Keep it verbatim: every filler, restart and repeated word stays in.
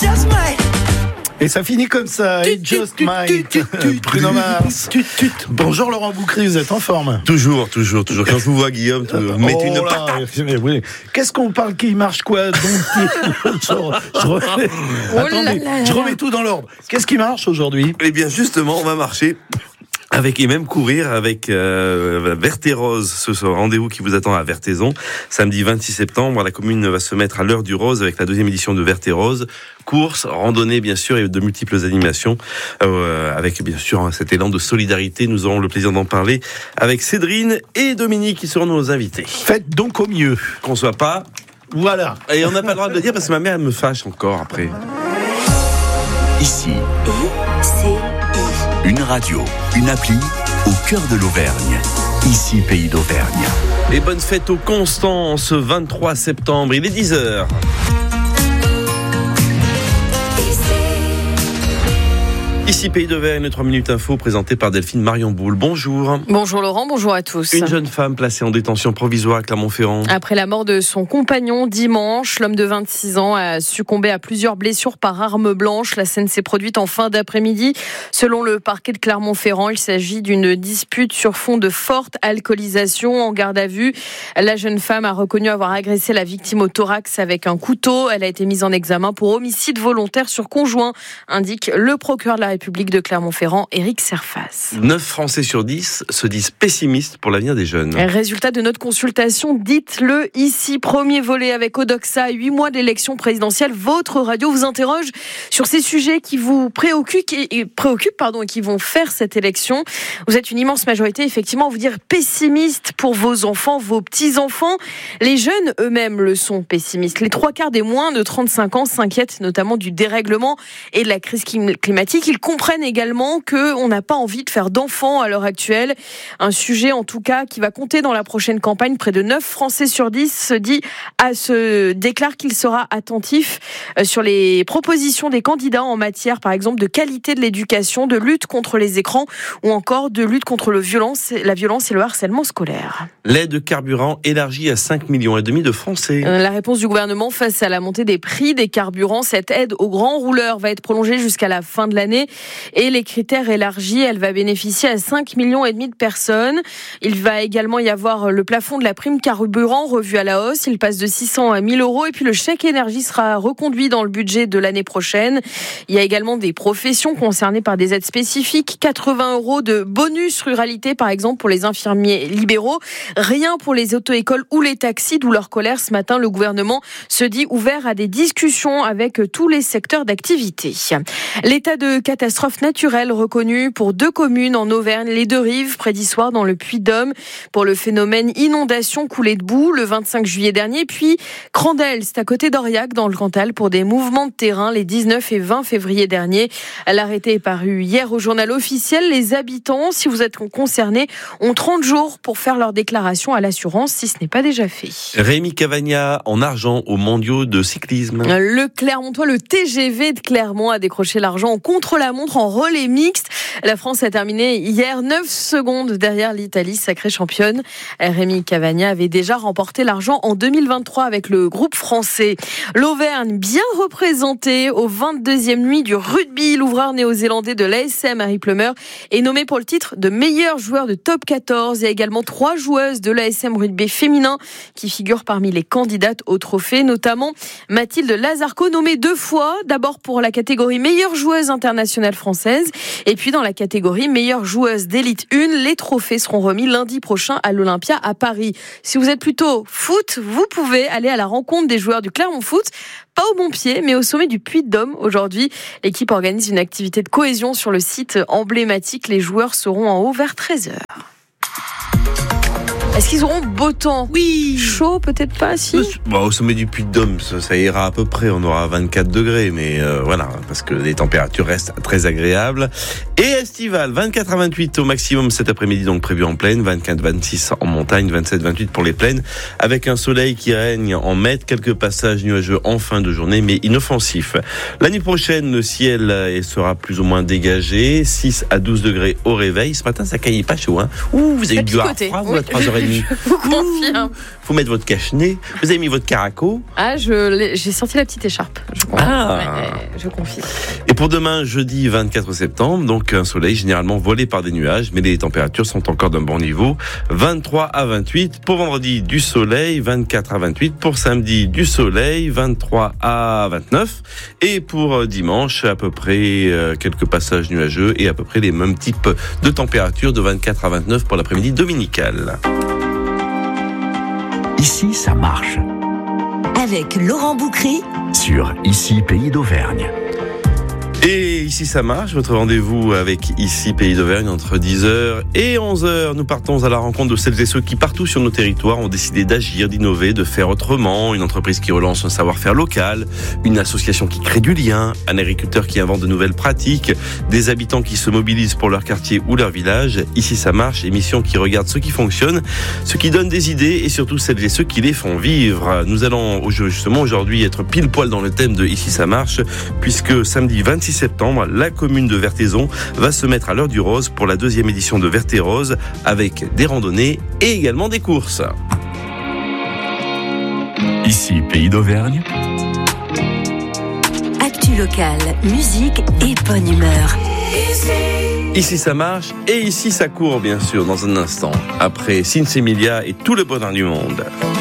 just might. Et ça finit comme ça, It Just Might, Bruno Mars. Bonjour Laurent Boucry, vous êtes en forme? Toujours, toujours, toujours. Quand je vous vois, Guillaume, tu oh mettez une là, patate. oui. Qu'est-ce qu'on parle qui marche quoi? Donc, je, je remets, Oh attendez, là là là je remets tout dans l'ordre. Qu'est-ce qui marche aujourd'hui? Eh bien, justement, on va marcher. Avec, et même courir avec euh, Vert et Rose, ce, ce rendez-vous qui vous attend à Vertaison, samedi vingt-six septembre. La commune va se mettre à l'heure du rose avec la deuxième édition de Vert et Rose. Course, randonnée bien sûr et de multiples animations euh, avec bien sûr cet élan de solidarité. Nous aurons le plaisir d'en parler avec Cédrine et Dominique qui seront nos invités. Faites donc au mieux. Qu'on soit pas... Voilà. Et on n'a pas le droit de le dire parce que ma mère elle me fâche encore après. Ici, I C I. une radio, une appli au cœur de l'Auvergne. Ici, Pays d'Auvergne. Et bonne fête au Constant ce vingt-trois septembre, il est dix heures. Ici Pays d'Auvergne, trois minutes info présentée par Delphine Marion Boule. Bonjour. Bonjour Laurent, bonjour à tous. Une jeune femme placée en détention provisoire à Clermont-Ferrand. Après la mort de son compagnon dimanche, l'homme de vingt-six ans a succombé à plusieurs blessures par arme blanche. La scène s'est produite en fin d'après-midi. Selon le parquet de Clermont-Ferrand, il s'agit d'une dispute sur fond de forte alcoolisation. En garde à vue, la jeune femme a reconnu avoir agressé la victime au thorax avec un couteau. Elle a été mise en examen pour homicide volontaire sur conjoint, indique le procureur de la République de Clermont-Ferrand, Éric Serfas. neuf Français sur dix se disent pessimistes pour l'avenir des jeunes. Résultat de notre consultation, dites-le ici, premier volet avec Odoxa, huit mois d'élection présidentielle. Votre radio vous interroge sur ces sujets qui vous préoccupent et, préoccupent, pardon, et qui vont faire cette élection. Vous êtes une immense majorité, effectivement, vous dire pessimiste pour vos enfants, vos petits-enfants. Les jeunes eux-mêmes le sont pessimistes. Les trois quarts des moins de trente-cinq ans s'inquiètent notamment du dérèglement et de la crise climatique. Ils comprennent également qu'on n'a pas envie de faire d'enfants à l'heure actuelle. Un sujet, en tout cas, qui va compter dans la prochaine campagne. Près de neuf Français sur dix se, dit, à, se déclare qu'il sera attentif sur les propositions des candidats en matière, par exemple, de qualité de l'éducation, de lutte contre les écrans ou encore de lutte contre le violence, la violence et le harcèlement scolaire. L'aide carburant élargie à cinq millions et demi de Français. La réponse du gouvernement face à la montée des prix des carburants, cette aide aux grands rouleurs va être prolongée jusqu'à la fin de l'année. Et les critères élargis, elle va bénéficier à cinq millions et demi de personnes. Il va également y avoir le plafond de la prime carburant revu à la hausse. Il passe de six cents à mille euros. Et puis le chèque énergie sera reconduit dans le budget de l'année prochaine. Il y a également des professions concernées par des aides spécifiques. quatre-vingts euros de bonus ruralité, par exemple, pour les infirmiers libéraux. Rien pour les auto-écoles ou les taxis, d'où leur colère. Ce matin, le gouvernement se dit ouvert à des discussions avec tous les secteurs d'activité. L'état de catastrophe naturelle reconnue pour deux communes en Auvergne, les Deux-Rives, près d'Issoire, dans le Puy-de-Dôme, pour le phénomène inondation coulée de boue le vingt-cinq juillet dernier. Puis Crandelles, c'est à côté d'Aurillac, dans le Cantal, pour des mouvements de terrain les dix-neuf et vingt février dernier. L'arrêté est paru hier au journal officiel. Les habitants, si vous êtes concernés, ont trente jours pour faire leur déclaration à l'assurance, si ce n'est pas déjà fait. Rémi Cavagna en argent aux mondiaux de cyclisme. Le Clermontois, le T G V de Clermont, a décroché l'argent contre la montre en relais mixte. La France a terminé hier neuf secondes derrière l'Italie, sacrée championne. Rémi Cavagna avait déjà remporté l'argent en deux mille vingt-trois avec le groupe français. L'Auvergne, bien représentée au vingt-deuxième nuit du rugby. L'ouvreur néo-zélandais de l'A S M, Harry Plummer, est nommé pour le titre de meilleur joueur de top quatorze. Il y a également trois joueuses de l'A S M rugby féminin qui figurent parmi les candidates au trophée, notamment Mathilde Lazarco, nommée deux fois, d'abord pour la catégorie meilleure joueuse internationale française, et puis dans la catégorie meilleure joueuse d'élite un. Les trophées seront remis lundi prochain à l'Olympia à Paris. Si vous êtes plutôt foot, vous pouvez aller à la rencontre des joueurs du Clermont Foot, pas au bon pied, mais au sommet du Puy-de-Dôme. Aujourd'hui, l'équipe organise une activité de cohésion sur le site emblématique. Les joueurs seront en haut vers treize heures. Est-ce qu'ils auront beau temps? Oui. Chaud, peut-être pas, si. Bon, au sommet du Puy-de-Dôme, ça, ça ira à peu près. On aura vingt-quatre degrés, mais euh, voilà, parce que les températures restent très agréables. Et estival, vingt-quatre à vingt-huit au maximum cet après-midi, donc prévu en plaine, vingt-quatre à vingt-six en montagne, vingt-sept à vingt-huit pour les plaines, avec un soleil qui règne en maître, quelques passages nuageux en fin de journée, mais inoffensifs. L'année prochaine, le ciel sera plus ou moins dégagé, six à douze degrés au réveil. Ce matin, ça caillait pas chaud, hein. Ouh, vous avez eu du froid, vous, à trois heures trente. avez mis. Je vous confirme. Faut mettre votre cache-nez. Vous avez mis votre caraco. Ah, je, j'ai sorti la petite écharpe. Je confirme. Ah. Ouais, je confie. Et pour demain, jeudi vingt-quatre septembre, donc un soleil généralement voilé par des nuages, mais les températures sont encore d'un bon niveau. vingt-trois à vingt-huit. Pour vendredi, du soleil. vingt-quatre à vingt-huit. Pour samedi, du soleil. vingt-trois à vingt-neuf. Et pour dimanche, à peu près euh, quelques passages nuageux et à peu près les mêmes types de températures de vingt-quatre à vingt-neuf pour l'après-midi dominical. Ici, ça marche. Avec Laurent Boucry Sur Ici, Pays d'Auvergne. Et ici ça marche, votre rendez-vous avec Ici Pays d'Auvergne entre dix heures et onze heures. Nous partons à la rencontre de celles et ceux qui partout sur nos territoires ont décidé d'agir, d'innover, de faire autrement. Une entreprise qui relance un savoir-faire local, une association qui crée du lien, un agriculteur qui invente de nouvelles pratiques, des habitants qui se mobilisent pour leur quartier ou leur village. Ici ça marche, émission qui regarde ce qui fonctionne, ce qui donne des idées et surtout celles et ceux qui les font vivre. Nous allons justement aujourd'hui être pile poil dans le thème de Ici ça marche, puisque samedi vingt-six septembre, la commune de Vertaison va se mettre à l'heure du rose pour la deuxième édition de Verté-Rose avec des randonnées et également des courses. Ici, Pays d'Auvergne. Actu locale, musique et bonne humeur. Ici ça marche et ici ça court bien sûr dans un instant. Après Sinsemilia et tout le bonheur du monde.